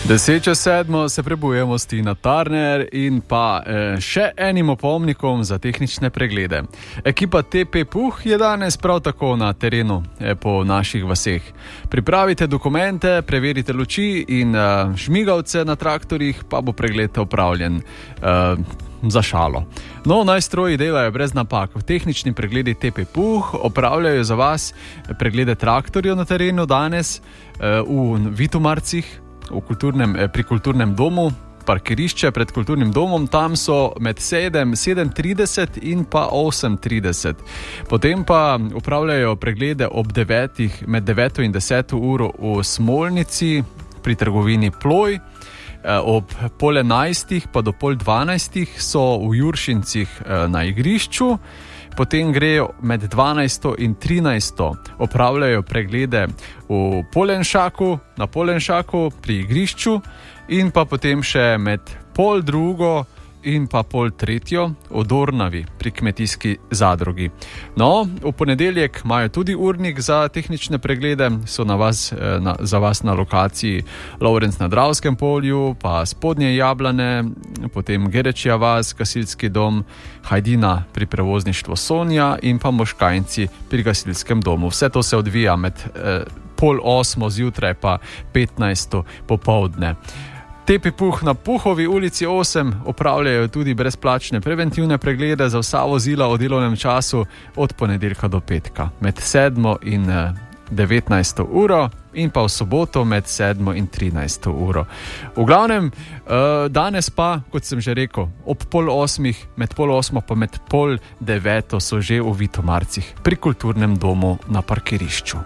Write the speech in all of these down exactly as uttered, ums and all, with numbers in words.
Deset čez sedmo se prebujemo s Tina Turner in pa eh, še enim opomnikom za tehnične preglede. Ekipa T P Puh je danes prav tako na terenu eh, po naših vaseh. Pripravite dokumente, preverite luči in eh, žmigavce na traktorjih, pa bo pregled opravljen eh, za šalo. No, naj stroji delajo brez napak. Tehnični pregledi T P Puh opravljajo za vas preglede traktorjev na terenu danes eh, v Vitomarcih, v kulturnem, pri kulturnem domu, parkirišče pred kulturnim domom, tam so med sedem, sedem trideset in pa osem trideset. Potem pa upravljajo preglede ob devetih, med deveto in deseto uro v Smolnici pri trgovini Ploj, ob pol enajstih pa do pol dvanajstih so v Juršincih na igrišču. Potem grejo med dvanajsto in trinajsto, opravljajo preglede v Polenšaku, na Polenšaku pri igrišču in pa potem še med pol drugo in pa pol tretjo v Dornavi pri kmetijski zadrugi. No, v ponedeljek imajo tudi urnik za tehnične preglede, so na vas, na, za vas na lokaciji Lovrenc na Dravskem polju, pa Spodnje Jablane, potem Gerečja vas, gasilski dom, Hajdina pri prevozništvu Sonja in pa Moškajnci pri gasilskem domu. Vse to se odvija med eh, pol osmo zjutraj pa petnajsto popoldne. T P Puh na Puhovi ulici osem opravljajo tudi brezplačne preventivne preglede za vsa vozila v delovnem času od ponedeljka do petka, med sedmo in devetnajsto uro in pa v soboto med sedmo in trinajsto uro. V glavnem, danes pa, kot sem že rekel, ob pol osmih, med pol osmo pa med pol deveto so že v Vitomarcih pri kulturnem domu na parkirišču.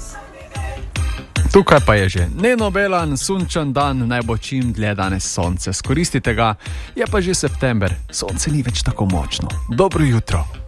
Tukaj pa je že nenobelan, sunčan dan, naj bo čim dlje danes sonce. Skoristite ga, je pa že september, sonce ni več tako močno. Dobro jutro.